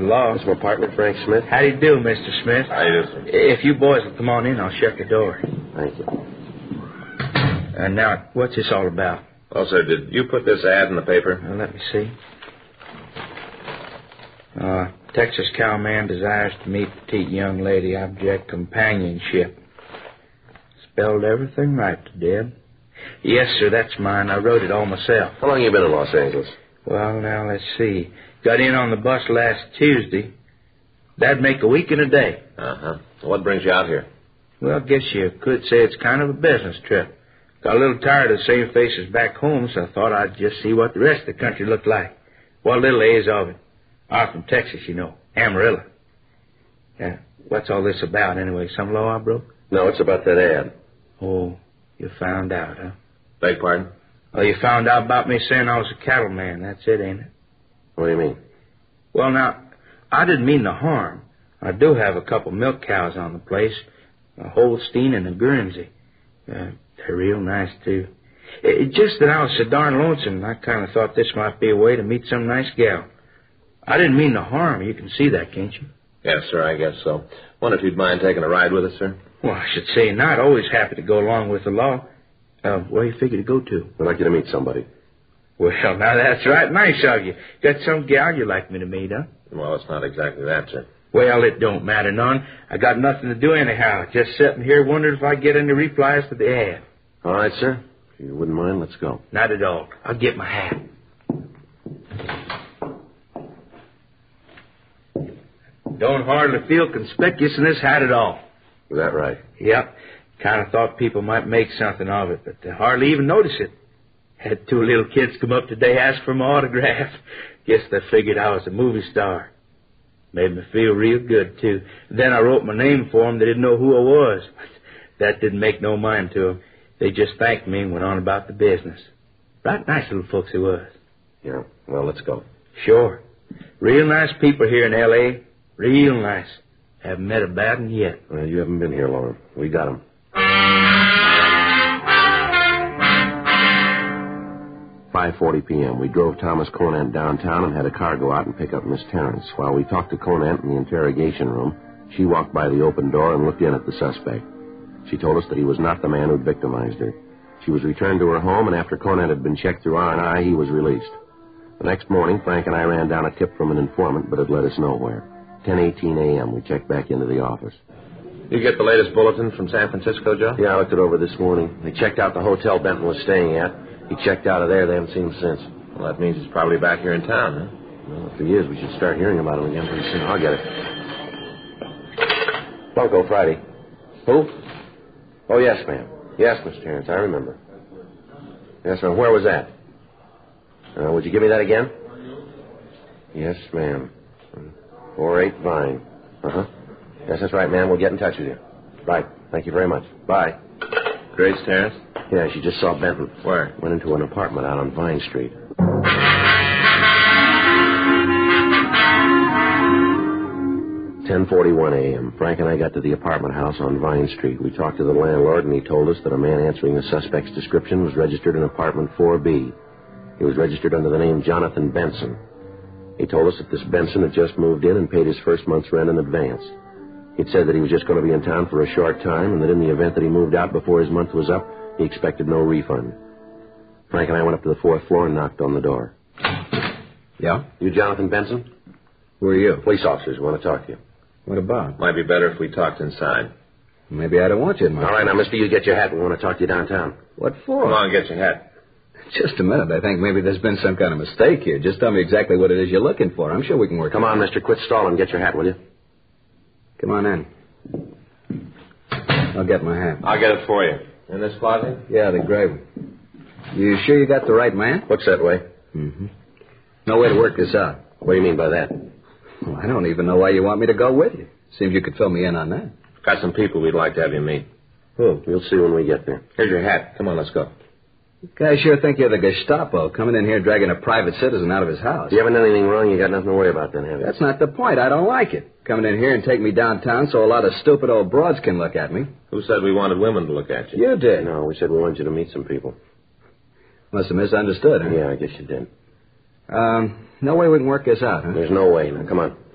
law. It's my partner, Frank Smith. How do you do, Mr. Smith? How you do, sir? If you boys will come on in, I'll shut the door. Thank you. Now, what's this all about? Well, sir, did you put this ad in the paper? Let me see. Texas cowman desires to meet petite young lady. Object companionship. Spelled everything right to Deb. Yes, sir, that's mine. I wrote it all myself. How long you been in Los Angeles? Well, now, let's see. Got in on the bus last Tuesday. That'd make a week and a day. Uh-huh. What brings you out here? Well, I guess you could say it's kind of a business trip. Got a little tired of the same faces back home, so I thought I'd just see what the rest of the country looked like. What little there is of it. I'm from Texas, you know. Amarillo. What's all this about, anyway? Some law I broke? No, it's about that ad. Oh, you found out, huh? Beg pardon? Oh, you found out about me saying I was a cattleman. That's it, ain't it? What do you mean? Well, now, I didn't mean no harm. I do have a couple milk cows on the place, a Holstein and a Guernsey. They're real nice, too. It's just that I was so darn lonesome, I kind of thought this might be a way to meet some nice gal. I didn't mean no harm. You can see that, can't you? Yes, sir, I guess so. Wonder if you'd mind taking a ride with us, sir? Well, I should say not. Always happy to go along with the law. Where you figure to go to? I'd like you to meet somebody. Well, now that's right nice of you. Got some gal you'd like me to meet, huh? Well, it's not exactly that, sir. Well, it don't matter none. I got nothing to do anyhow. Just sitting here wondering if I get any replies to the ad. All right, sir. If you wouldn't mind, let's go. Not at all. I'll get my hat. Don't hardly feel conspicuous in this hat at all. Is that right? Yep. Kind of thought people might make something of it, but they hardly even notice it. Had two little kids come up today, ask for my autograph. Guess they figured I was a movie star. Made me feel real good, too. Then I wrote my name for them. They didn't know who I was. That didn't make no mind to them. They just thanked me and went on about the business. Right nice little folks they was. Yeah. Well, let's go. Sure. Real nice people here in L.A. Real nice. Haven't met a bad one yet. Well, you haven't been here long. We got 'em. 5:40 p.m. We drove Thomas Conant downtown and had a car go out and pick up Miss Terrence. While we talked to Conant in the interrogation room, she walked by the open door and looked in at the suspect. She told us that he was not the man who'd victimized her. She was returned to her home, and after Conant had been checked through R&I, he was released. The next morning, Frank and I ran down a tip from an informant, but it led us nowhere. 10:18 a.m., we checked back into the office. You get the latest bulletin from San Francisco, Joe? Yeah, I looked it over this morning. They checked out the hotel Benton was staying at. He checked out of there. They haven't seen him since. Well, that means he's probably back here in town, huh? Well, if he is, we should start hearing about him again pretty soon. I'll get it. Bunko Friday. Who? Oh, yes, ma'am. Yes, Miss Terrence, I remember. Yes, ma'am. Where was that? Would you give me that again? Yes, ma'am. 48 Vine. Uh-huh. Yes, that's right, ma'am. We'll get in touch with you. Right. Thank you very much. Bye. Grace Terrence? Yeah, she just saw Benton. Where? Went into an apartment out on Vine Street. 10:41 a.m. Frank and I got to the apartment house on Vine Street. We talked to the landlord, and he told us that a man answering the suspect's description was registered in apartment 4B. He was registered under the name Jonathan Benson. He told us that this Benson had just moved in and paid his first month's rent in advance. He'd said that he was just going to be in town for a short time, and that in the event that he moved out before his month was up, he expected no refund. Frank and I went up to the fourth floor and knocked on the door. Yeah? You Jonathan Benson? Who are you? Police officers. We want to talk to you. What about? Might be better if we talked inside. Maybe I don't want you in my... All right, now, mister, you get your hat. We want to talk to you downtown. What for? Come on, get your hat. Just a minute. I think maybe there's been some kind of mistake here. Just tell me exactly what it is you're looking for. I'm sure we can work Come it on, out. mister. Quit stalling. Get your hat, will you? Come on in. I'll get my hat. I'll get it for you. In this closet? Yeah, the gray one. You sure you got the right man? Looks that way. Mm-hmm. No way to work this out. What do you mean by that? Well, I don't even know why you want me to go with you. Seems you could fill me in on that. Got some people we'd like to have you meet. Who? You'll see when we get there. Here's your hat. Come on, let's go. You guys sure think you're the Gestapo, coming in here dragging a private citizen out of his house. If you haven't done anything wrong, you got nothing to worry about then, have you? That's not the point. I don't like it. Coming in here and take me downtown so a lot of stupid old broads can look at me. Who said we wanted women to look at you? You did. No, we said we wanted you to meet some people. Must have misunderstood, huh? Yeah, I guess you did. No way we can work this out, huh? There's no way. Now, come on.